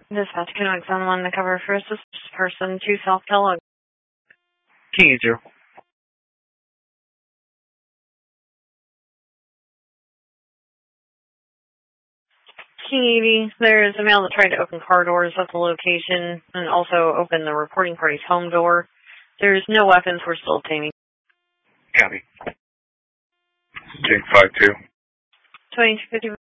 Dispatch Connect on 1 to cover first person to South Kellogg. King 80. King 80, there is a male that tried to open car doors at the location and also open the reporting party's home door. There's no weapons. We're still obtaining. Copy. King 52. 2250.